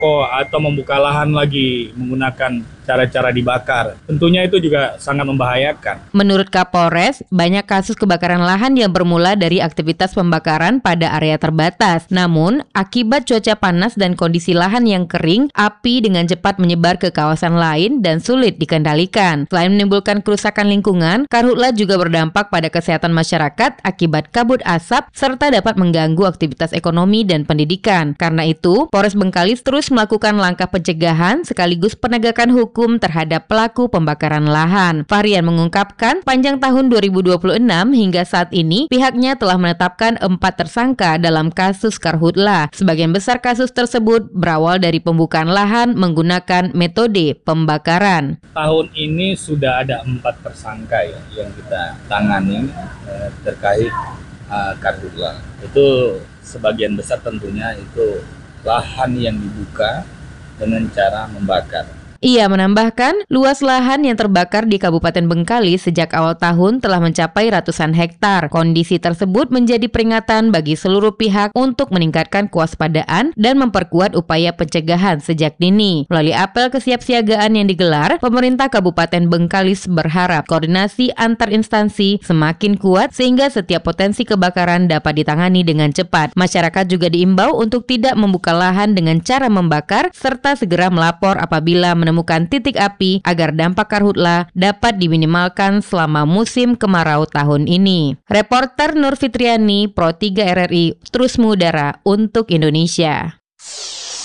atau membuka lahan lagi menggunakan cara-cara dibakar. Tentunya itu juga sangat membahayakan. Menurut Kapolres, banyak kasus kebakaran lahan yang bermula dari aktivitas pembakaran pada area terbatas. Namun, akibat cuaca panas dan kondisi lahan yang kering, api dengan cepat menyebar ke kawasan lain dan sulit dikendalikan. Selain menimbulkan kerusakan lingkungan, karhutla juga berdampak pada kesehatan masyarakat akibat kabut asap serta dapat mengganggu aktivitas ekonomi dan pendidikan. Karena itu, Polres Bengkalis terus melakukan langkah pencegahan sekaligus penegakan hukum terhadap pelaku pembakaran lahan. Fahrian mengungkapkan, panjang tahun 2026 hingga saat ini, pihaknya telah menetapkan 4 tersangka dalam kasus karhutla. Sebagian besar kasus tersebut berawal dari pembukaan lahan menggunakan metode pembakaran. Tahun ini sudah ada 4 tersangka yang kita tangani terkait karhutla. Itu sebagian besar tentunya itu lahan yang dibuka dengan cara membakar. Ia menambahkan, luas lahan yang terbakar di Kabupaten Bengkalis sejak awal tahun telah mencapai ratusan hektar. Kondisi tersebut menjadi peringatan bagi seluruh pihak untuk meningkatkan kewaspadaan dan memperkuat upaya pencegahan sejak dini. Melalui apel kesiapsiagaan yang digelar, pemerintah Kabupaten Bengkalis berharap koordinasi antar instansi semakin kuat sehingga setiap potensi kebakaran dapat ditangani dengan cepat. Masyarakat juga diimbau untuk tidak membuka lahan dengan cara membakar serta segera melapor apabila menemukan titik api agar dampak karhutla dapat diminimalkan selama musim kemarau tahun ini. Reporter Nur Fitriani, Pro 3 RRI, terus mengudara untuk Indonesia.